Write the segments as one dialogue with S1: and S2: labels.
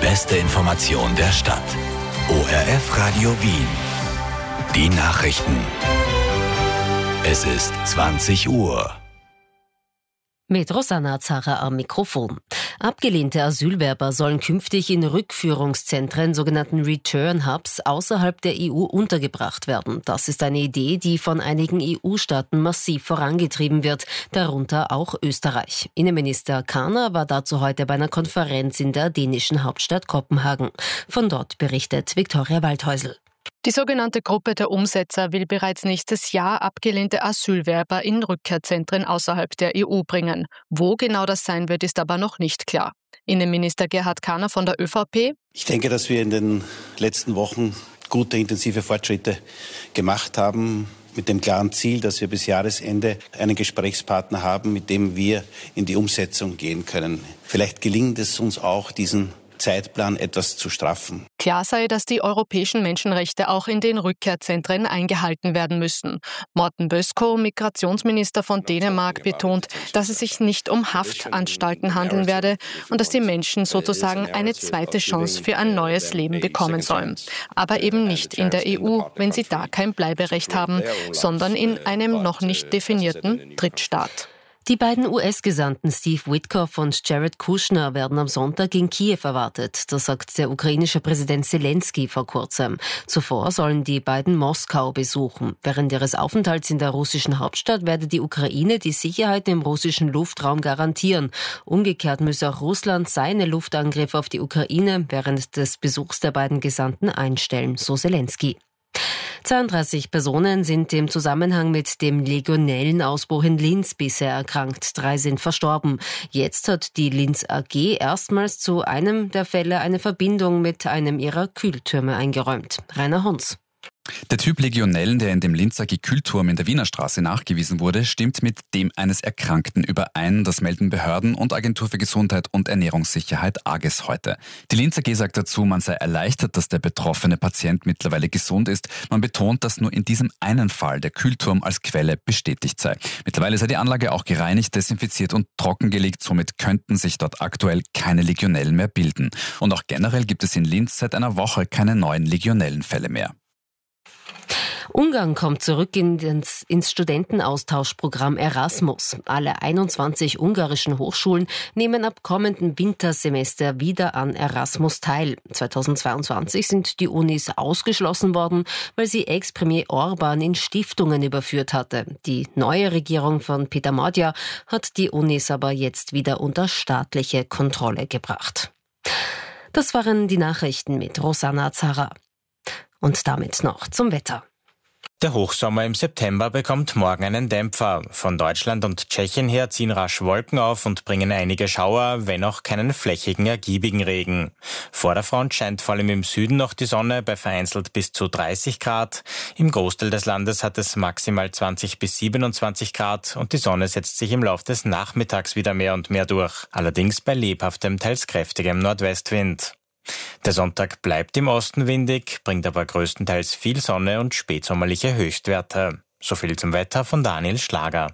S1: beste Information der Stadt. ORF Radio Wien. Die Nachrichten. Es ist 20 Uhr.
S2: Mit Rosanna Zara am Mikrofon. Abgelehnte Asylwerber sollen künftig in Rückführungszentren, sogenannten Return Hubs, außerhalb der EU untergebracht werden. Das ist eine Idee, die von einigen EU-Staaten massiv vorangetrieben wird, darunter auch Österreich. Innenminister Kahner war dazu heute bei einer Konferenz in der dänischen Hauptstadt Kopenhagen. Von dort berichtet Viktoria Waldhäusl.
S3: Die sogenannte Gruppe der Umsetzer will bereits nächstes Jahr abgelehnte Asylwerber in Rückkehrzentren außerhalb der EU bringen. Wo genau das sein wird, ist aber noch nicht klar. Innenminister Gerhard Kahner von der ÖVP:
S4: Ich denke, dass wir in den letzten Wochen gute, intensive Fortschritte gemacht haben, mit dem klaren Ziel, dass wir bis Jahresende einen Gesprächspartner haben, mit dem wir in die Umsetzung gehen können. Vielleicht gelingt es uns auch, diesen Zeitplan etwas zu straffen.
S3: Klar sei, dass die europäischen Menschenrechte auch in den Rückkehrzentren eingehalten werden müssen. Morten Bødskov, Migrationsminister von Dänemark, betont, dass es sich nicht um Haftanstalten handeln werde und dass die Menschen sozusagen eine zweite Chance für ein neues Leben bekommen sollen. Aber eben nicht in der EU, wenn sie da kein Bleiberecht haben, sondern in einem noch nicht definierten Drittstaat.
S2: Die beiden US-Gesandten Steve Witkoff und Jared Kushner werden am Sonntag in Kiew erwartet. Das sagt der ukrainische Präsident Zelensky vor kurzem. Zuvor sollen die beiden Moskau besuchen. Während ihres Aufenthalts in der russischen Hauptstadt werde die Ukraine die Sicherheit im russischen Luftraum garantieren. Umgekehrt müsse auch Russland seine Luftangriffe auf die Ukraine während des Besuchs der beiden Gesandten einstellen, so Zelensky. 32 Personen sind im Zusammenhang mit dem Legionellenausbruch in Linz bisher erkrankt. 3 sind verstorben. Jetzt hat die Linz AG erstmals zu einem der Fälle eine Verbindung mit einem ihrer Kühltürme eingeräumt. Rainer Hunz.
S5: Der Typ Legionellen, der in dem Linzer Kühlturm in der Wiener Straße nachgewiesen wurde, stimmt mit dem eines Erkrankten überein. Das melden Behörden und Agentur für Gesundheit und Ernährungssicherheit AGES heute. Die Linz AG sagt dazu, man sei erleichtert, dass der betroffene Patient mittlerweile gesund ist. Man betont, dass nur in diesem einen Fall der Kühlturm als Quelle bestätigt sei. Mittlerweile sei die Anlage auch gereinigt, desinfiziert und trockengelegt. Somit könnten sich dort aktuell keine Legionellen mehr bilden. Und auch generell gibt es in Linz seit einer Woche keine neuen Legionellenfälle mehr.
S2: Ungarn kommt zurück ins Studentenaustauschprogramm Erasmus. Alle 21 ungarischen Hochschulen nehmen ab kommenden Wintersemester wieder an Erasmus teil. 2022 sind die Unis ausgeschlossen worden, weil sie Ex-Premier Orban in Stiftungen überführt hatte. Die neue Regierung von Peter Magyar hat die Unis aber jetzt wieder unter staatliche Kontrolle gebracht. Das waren die Nachrichten mit Rosanna Zara. Und damit noch zum Wetter.
S6: Der Hochsommer im September bekommt morgen einen Dämpfer. Von Deutschland und Tschechien her ziehen rasch Wolken auf und bringen einige Schauer, wenn auch keinen flächigen, ergiebigen Regen. Vor der Front scheint vor allem im Süden noch die Sonne bei vereinzelt bis zu 30 Grad. Im Großteil des Landes hat es maximal 20 bis 27 Grad und die Sonne setzt sich im Lauf des Nachmittags wieder mehr und mehr durch. Allerdings bei lebhaftem, teils kräftigem Nordwestwind. Der Sonntag bleibt im Osten windig, bringt aber größtenteils viel Sonne und spätsommerliche Höchstwerte. So viel zum Wetter von Daniel Schlager.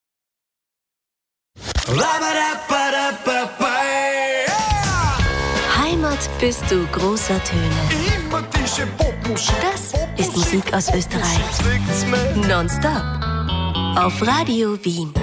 S7: Heimat bist du großer Töne. Das ist Musik aus Österreich. Nonstop. Auf Radio Wien.